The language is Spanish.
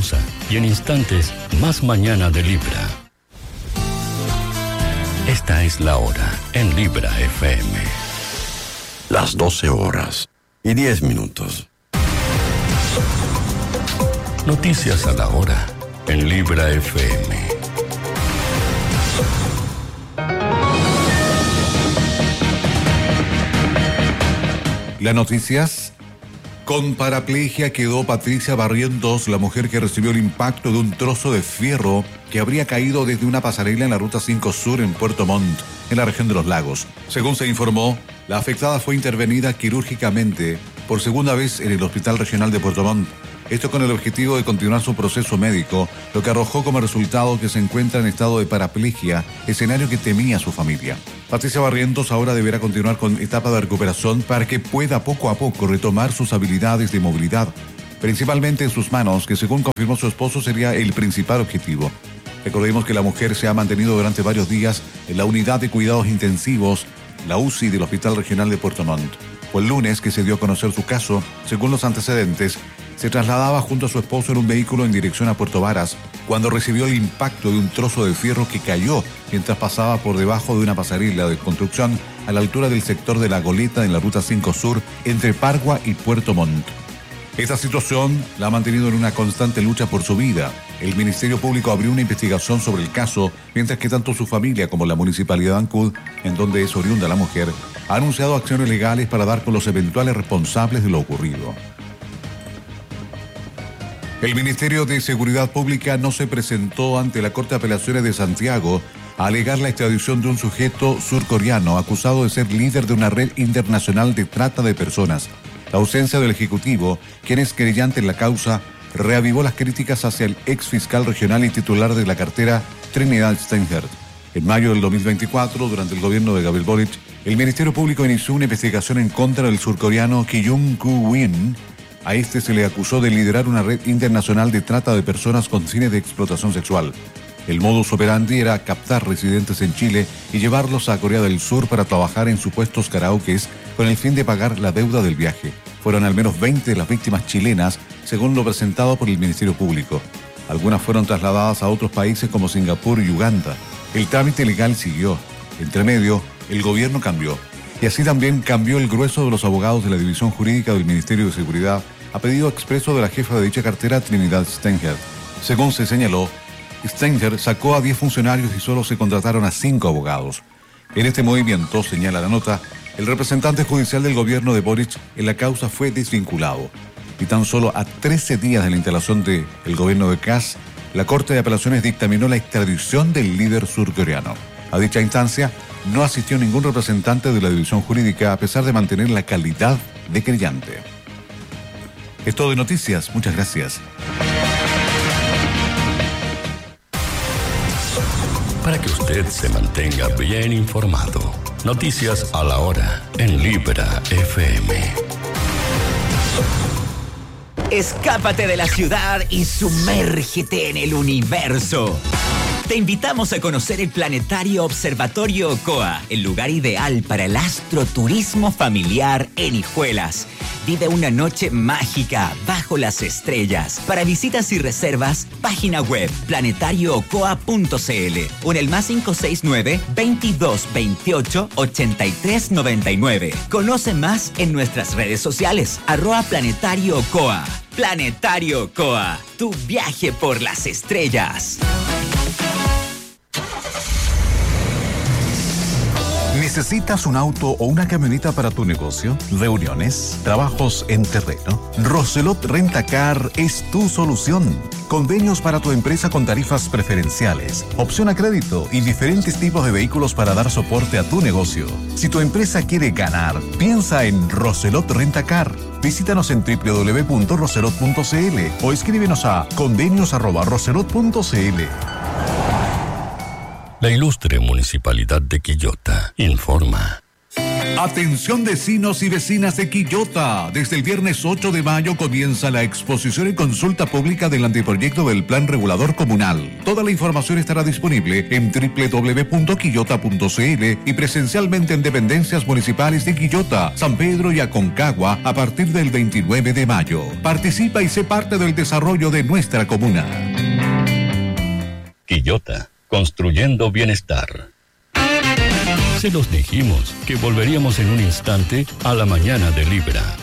pausa y en instantes más mañana de Libra. Esta es la hora en Libra FM. Las 12:10. Noticias a la hora en Libra FM. Las noticias. Con paraplegia quedó Patricia Barrientos, la mujer que recibió el impacto de un trozo de fierro que habría caído desde una pasarela en la Ruta 5 Sur en Puerto Montt, en la región de Los Lagos. Según se informó, la afectada fue intervenida quirúrgicamente por segunda vez en el Hospital Regional de Puerto Montt. Esto con el objetivo de continuar su proceso médico, lo que arrojó como resultado que se encuentra en estado de paraplegia, escenario que temía su familia. Patricia Barrientos ahora deberá continuar con etapa de recuperación para que pueda poco a poco retomar sus habilidades de movilidad, principalmente en sus manos, que según confirmó su esposo sería el principal objetivo. Recordemos que la mujer se ha mantenido durante varios días en la unidad de cuidados intensivos, la UCI del Hospital Regional de Puerto Montt. Fue el lunes que se dio a conocer su caso. Según los antecedentes, se trasladaba junto a su esposo en un vehículo en dirección a Puerto Varas cuando recibió el impacto de un trozo de fierro que cayó mientras pasaba por debajo de una pasarela de construcción a la altura del sector de La Goleta en la Ruta 5 Sur entre Pargua y Puerto Montt. Esta situación la ha mantenido en una constante lucha por su vida. El Ministerio Público abrió una investigación sobre el caso, mientras que tanto su familia como la Municipalidad de Ancud, en donde es oriunda la mujer, ha anunciado acciones legales para dar con los eventuales responsables de lo ocurrido. El Ministerio de Seguridad Pública no se presentó ante la Corte de Apelaciones de Santiago a alegar la extradición de un sujeto surcoreano acusado de ser líder de una red internacional de trata de personas. La ausencia del Ejecutivo, quien es querellante en la causa, reavivó las críticas hacia el ex fiscal regional y titular de la cartera, Trinidad Steinhardt. En mayo del 2024, durante el gobierno de Gabriel Boric, el Ministerio Público inició una investigación en contra del surcoreano Ki Jung-Koo-win. A este se le acusó de liderar una red internacional de trata de personas con fines de explotación sexual. El modus operandi era captar residentes en Chile y llevarlos a Corea del Sur para trabajar en supuestos karaokes con el fin de pagar la deuda del viaje. Fueron al menos 20 las víctimas chilenas, según lo presentado por el Ministerio Público. Algunas fueron trasladadas a otros países como Singapur y Uganda. El trámite legal siguió. Entre medio, el gobierno cambió. Y así también cambió el grueso de los abogados de la División Jurídica del Ministerio de Seguridad a pedido expreso de la jefa de dicha cartera, Trinidad Steinhardt. Según se señaló, Steinhardt sacó a 10 funcionarios y solo se contrataron a 5 abogados. En este movimiento, señala la nota, el representante judicial del gobierno de Boric en la causa fue desvinculado. Y tan solo a 13 días de la instalación del gobierno de Kass, la Corte de Apelaciones dictaminó la extradición del líder surcoreano. A dicha instancia, no asistió ningún representante de la División Jurídica a pesar de mantener la calidad de creyente. Es todo de noticias. Muchas gracias. Para que usted se mantenga bien informado. Noticias a la hora en Libra FM. Escápate de la ciudad y sumérgete en el universo. Te invitamos a conocer el Planetario Observatorio Ocoa, el lugar ideal para el astroturismo familiar en Hijuelas. Vive una noche mágica bajo las estrellas. Para visitas y reservas, página web planetarioocoa.cl o en el +569 2228 8399. Conoce más en nuestras redes sociales, @planetarioocoa. Planetario Ocoa, tu viaje por las estrellas. ¿Necesitas un auto o una camioneta para tu negocio? ¿Reuniones? ¿Trabajos en terreno? Roselot Rentacar es tu solución. Convenios para tu empresa con tarifas preferenciales, opción a crédito y diferentes tipos de vehículos para dar soporte a tu negocio. Si tu empresa quiere ganar, piensa en Roselot Rentacar. Visítanos en www.roselot.cl o escríbenos a convenios@roselot.cl. La ilustre Municipalidad de Quillota informa. Atención vecinos y vecinas de Quillota. Desde el viernes 8 de mayo comienza la exposición y consulta pública del anteproyecto del Plan Regulador Comunal. Toda la información estará disponible en www.quillota.cl y presencialmente en dependencias municipales de Quillota, San Pedro y Aconcagua a partir del 29 de mayo. Participa y sé parte del desarrollo de nuestra comuna. Quillota, construyendo bienestar. Se los dijimos que volveríamos en un instante a la mañana de Libra.